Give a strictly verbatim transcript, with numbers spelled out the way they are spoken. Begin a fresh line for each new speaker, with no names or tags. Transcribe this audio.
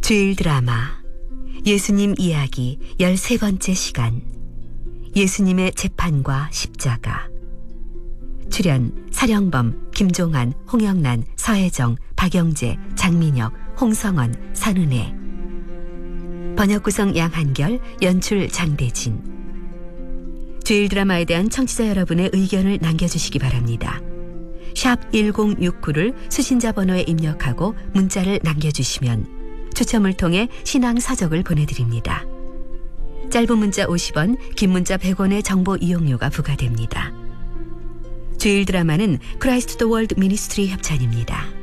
주일 드라마 예수님 이야기 열세 번째 시간, 예수님의 재판과 십자가. 출연 사령범, 김종환, 홍영란, 서혜정, 박영재, 장민혁, 홍성원, 산은혜. 번역 구성 양한결, 연출 장대진. 주일 드라마에 대한 청취자 여러분의 의견을 남겨주시기 바랍니다. 샵 일공육구를 수신자 번호에 입력하고 문자를 남겨주시면 추첨을 통해 신앙서적을 보내드립니다. 짧은 문자 오십 원, 긴 문자 백 원의 정보 이용료가 부과됩니다. 주일 드라마는 크라이스트 더 월드 미니스트리 협찬입니다.